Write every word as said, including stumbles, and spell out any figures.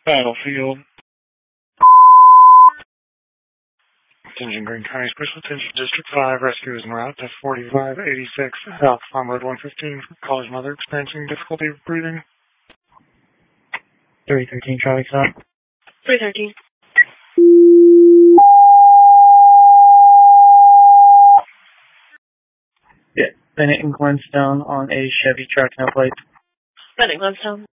Battlefield. Attention Greene County Special Attention District five. Rescue is en route to forty-five eighty-six South Farm Road one fifteen. College mother experiencing difficulty breathing. three thirteen Charlie Stop. three thirteen. Yeah, Bennett and Glenstone on a Chevy truck, no plates. Bennett Glenstone.